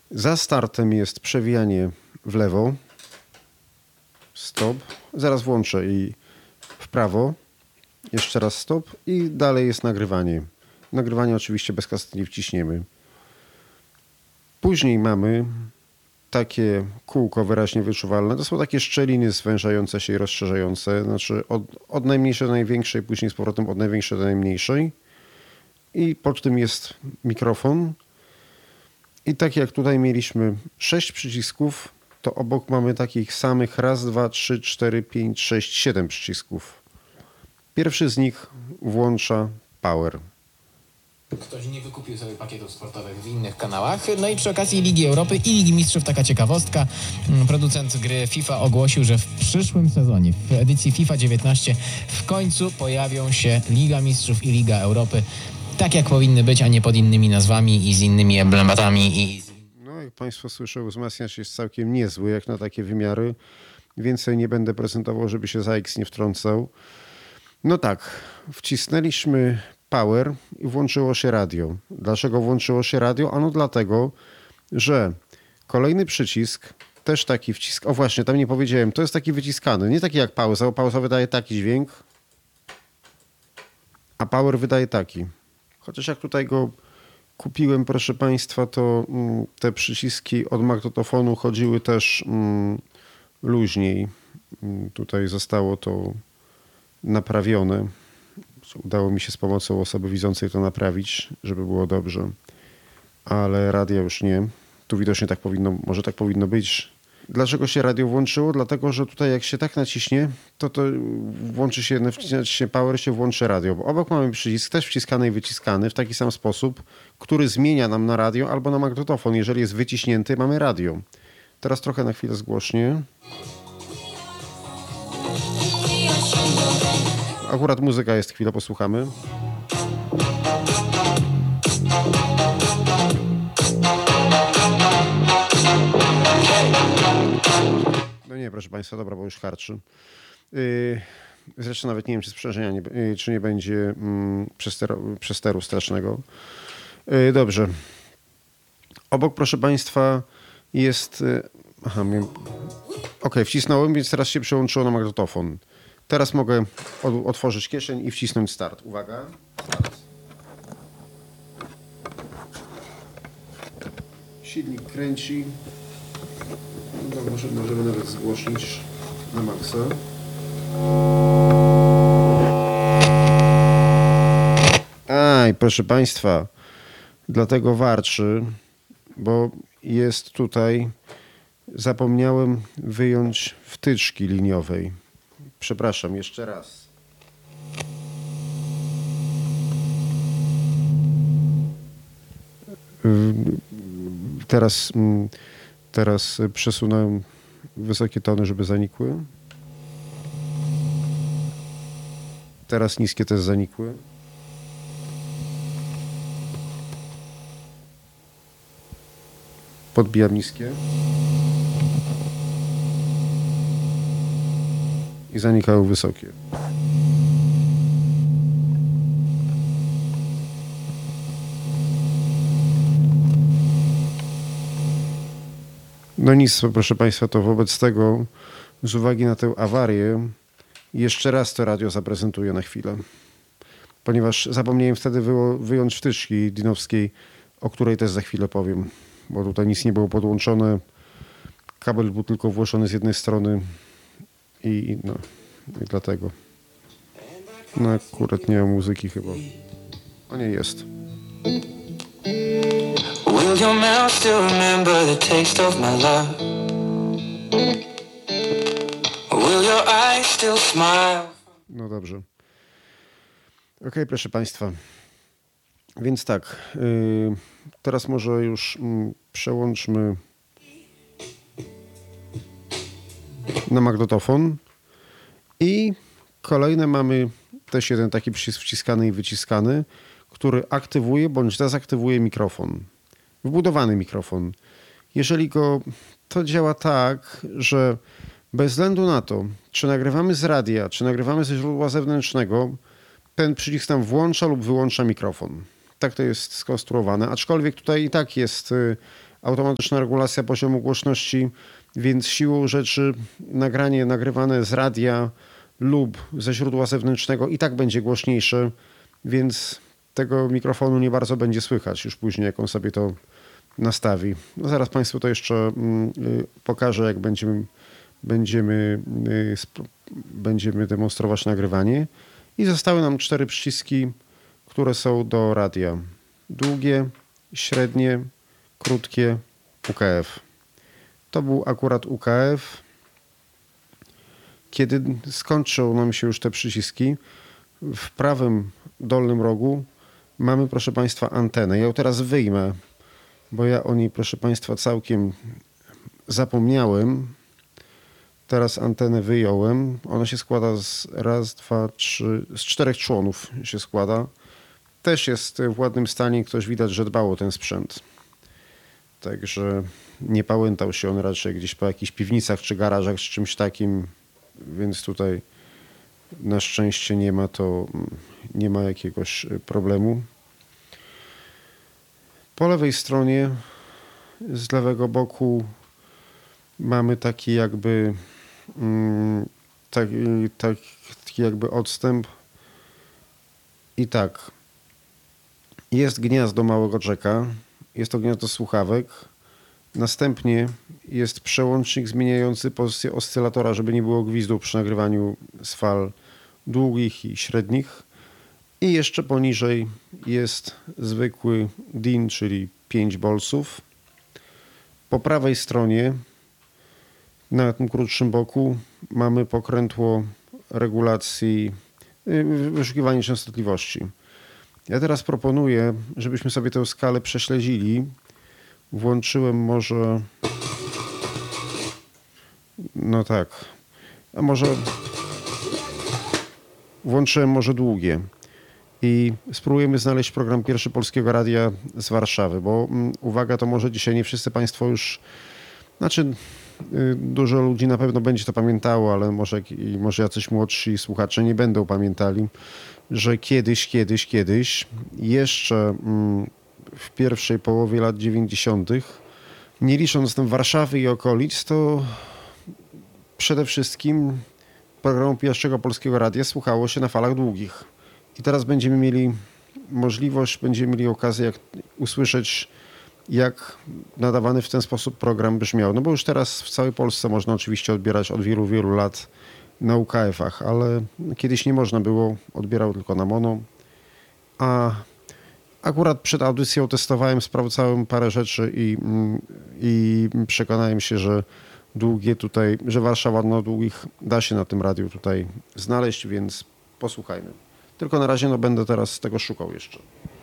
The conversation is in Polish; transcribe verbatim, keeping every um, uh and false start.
Za startem jest przewijanie w lewo. Stop. Zaraz włączę i w prawo. Jeszcze raz stop i dalej jest nagrywanie. Nagrywanie oczywiście bez kasety nie wciśniemy. Później mamy takie kółko wyraźnie wyczuwalne. To są takie szczeliny zwężające się i rozszerzające. Znaczy od, od najmniejszej do największej, później z powrotem od największej do najmniejszej. I pod tym jest mikrofon. I tak jak tutaj mieliśmy sześć przycisków, to obok mamy takich samych raz, dwa, trzy, cztery, pięć, sześć, siedem przycisków. Pierwszy z nich włącza power. Ktoś nie wykupił sobie pakietów sportowych w innych kanałach. No i przy okazji Ligi Europy i Ligi Mistrzów taka ciekawostka. Producent gry FIFA ogłosił, że w przyszłym sezonie, w edycji FIFA dziewiętnaście w końcu pojawią się Liga Mistrzów i Liga Europy tak jak powinny być, a nie pod innymi nazwami i z innymi emblematami. I... No jak Państwo słyszą, wzmacniacz jest całkiem niezły jak na takie wymiary. Więcej nie będę prezentował, żeby się za X nie wtrącał. No tak, wcisnęliśmy power i włączyło się radio. Dlaczego włączyło się radio? Ano dlatego, że kolejny przycisk, też taki wcisk, o właśnie, tam nie powiedziałem, to jest taki wyciskany, nie taki jak pauza, bo pauza wydaje taki dźwięk, a power wydaje taki. Chociaż jak tutaj go kupiłem, proszę Państwa, to mm, te przyciski od magnetofonu chodziły też mm, luźniej. Mm, tutaj zostało to naprawione. Udało mi się z pomocą osoby widzącej to naprawić, żeby było dobrze. Ale radia już nie. Tu widocznie tak powinno, może tak powinno być. Dlaczego się radio włączyło? Dlatego, że tutaj jak się tak naciśnie, to to włączy się, wciskać się power, się włączy radio. Bo obok mamy przycisk też wciskany i wyciskany w taki sam sposób, który zmienia nam na radio albo na magnetofon. Jeżeli jest wyciśnięty, mamy radio. Teraz trochę na chwilę zgłośnie. Akurat muzyka jest, chwilę posłuchamy. No nie, proszę Państwa, dobra, bo już harczy. Yy, zresztą nawet nie wiem, czy sprzężenia, nie, yy, czy nie będzie yy, przesteru, przesteru strasznego. Yy, dobrze. Obok, proszę Państwa, jest... Yy, aha, miałem... ok, wcisnąłem, więc teraz się przełączyło na magnetofon. Teraz mogę od, otworzyć kieszeń i wcisnąć start. Uwaga. Start. Silnik kręci. No, może, możemy nawet zgłośnić na maksa. Aj, proszę Państwa, dlatego warczy, bo jest tutaj, zapomniałem wyjąć wtyczki liniowej. Przepraszam, jeszcze raz. Teraz, teraz przesunąłem wysokie tony, żeby zanikły. Teraz niskie też zanikły. Podbijam niskie. I zanikały wysokie. No nic, proszę Państwa, to wobec tego, z uwagi na tę awarię, jeszcze raz to radio zaprezentuję na chwilę. Ponieważ zapomniałem wtedy wyjąć wtyczki dinowskiej, o której też za chwilę powiem. Bo tutaj nic nie było podłączone. Kabel był tylko włożony z jednej strony. I no, i dlatego. No akurat nie ma muzyki chyba. O nie, jest. Will your mouth still remember the taste of my love? Will your eyes still smile? No dobrze. Okej, proszę Państwa. Więc tak. Yy, teraz może już yy, przełączmy na magnetofon. I kolejne mamy też jeden taki przycisk wciskany i wyciskany, który aktywuje bądź dezaktywuje mikrofon. Wbudowany mikrofon. Jeżeli go... To działa tak, że bez względu na to, czy nagrywamy z radia, czy nagrywamy ze źródła zewnętrznego, ten przycisk tam włącza lub wyłącza mikrofon. Tak to jest skonstruowane. Aczkolwiek tutaj i tak jest automatyczna regulacja poziomu głośności, więc siłą rzeczy nagranie nagrywane z radia lub ze źródła zewnętrznego i tak będzie głośniejsze, więc tego mikrofonu nie bardzo będzie słychać już później, jak on sobie to nastawi. No zaraz Państwu to jeszcze mm, pokażę, jak będziemy, będziemy, y, sp- będziemy demonstrować nagrywanie. I zostały nam cztery przyciski, które są do radia. Długie, średnie, krótkie, U K F. To był akurat U K F. Kiedy skończą nam się już te przyciski, w prawym dolnym rogu mamy, proszę Państwa, antenę. Ja ją teraz wyjmę, bo ja o niej, proszę Państwa, całkiem zapomniałem. Teraz antenę wyjąłem. Ona się składa z raz, dwa, trzy, z czterech członów się składa. Też jest w ładnym stanie. Ktoś widać, że dbał o ten sprzęt. Także nie pałętał się on raczej gdzieś po jakichś piwnicach czy garażach czy czymś takim. Więc tutaj na szczęście nie ma to, nie ma jakiegoś problemu. Po lewej stronie z lewego boku mamy taki jakby taki, taki jakby odstęp i tak, jest gniazdo małego jacka, jest to gniazdo słuchawek, następnie jest przełącznik zmieniający pozycję oscylatora, żeby nie było gwizdu przy nagrywaniu z fal długich i średnich, i jeszcze poniżej jest zwykły D I N, czyli pięć bolców. Po prawej stronie na tym krótszym boku mamy pokrętło regulacji, wyszukiwania częstotliwości. Ja teraz proponuję, żebyśmy sobie tę skalę prześledzili. Włączyłem może... No tak. A może... Włączyłem może długie. I spróbujemy znaleźć program Pierwszy Polskiego Radia z Warszawy, bo um, uwaga, to może dzisiaj nie wszyscy Państwo już... Znaczy... Dużo ludzi na pewno będzie to pamiętało, ale może, może jacyś młodsi słuchacze nie będą pamiętali, że kiedyś, kiedyś, kiedyś, jeszcze w pierwszej połowie lat dziewięćdziesiątych, nie licząc tam Warszawy i okolic, to przede wszystkim programu Pierwszego Polskiego Radia słuchało się na falach długich. I teraz będziemy mieli możliwość, będziemy mieli okazję jak usłyszeć, jak nadawany w ten sposób program brzmiał. No bo już teraz w całej Polsce można oczywiście odbierać od wielu, wielu lat na U K F-ach, ale kiedyś nie można było, odbierał tylko na mono. A akurat przed audycją testowałem, sprawdzałem parę rzeczy i, i przekonałem się, że długie tutaj, że Warszawa na długich da się na tym radiu tutaj znaleźć, więc posłuchajmy. Tylko na razie no będę teraz tego szukał jeszcze.